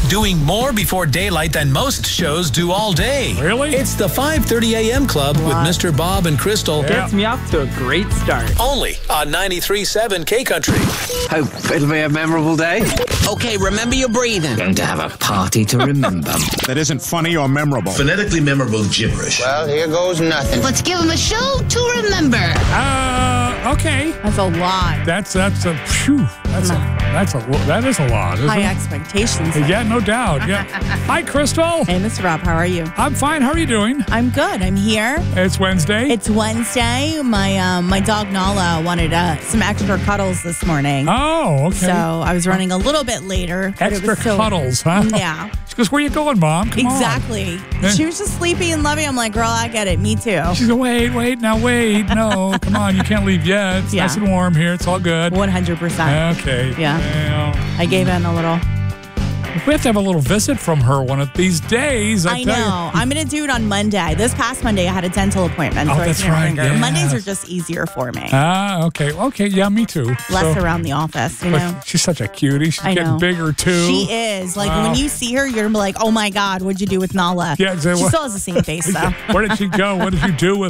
doing more before daylight than most shows do all day. Really? It's the 5:30 a.m. Club with Mr. Bob and Crystal. Gets me off to a great start. Only on 93.7 K-Country. Hope it'll be a memorable day. Okay, remember your breathing. Going to have a party to remember. That isn't funny or memorable. Phonetically memorable gibberish. Well, here goes nothing. Let's give him a show to remember. Okay. That's a lot. That is a lot. Isn't High it? expectations. Yeah, no doubt. Yeah. Hi, Crystal. Hey, Mr. Rob, how are you? I'm fine. How are you doing? I'm good. I'm here. It's Wednesday. It's Wednesday. My dog Nala wanted some extra cuddles this morning. Oh, okay. So I was running a little bit later. but it Extra was so- cuddles, huh? Yeah. She goes, where you going, Mom? Come on. Exactly. She was just sleepy and loving. I'm like, girl, I get it. Me too. She goes, wait. No, come on. You can't leave yet. It's nice and warm here. It's all good. 100%. Okay. Yeah. Well, I gave in a little. we have to have a little visit from her one of these days. I know. I'm going to do it on Monday. This past Monday, I had a dental appointment. Oh, so that's I can't right. linger. Yeah. Mondays are just easier for me. Okay. Yeah, me too. Less around the office, you know? But she's such a cutie. She's I getting know. bigger, too. She is. Like, when you see her, you're going to be like, oh, my God, what'd you do with Nala? Yeah, she still has the same face, though. Where did she go? What did you do with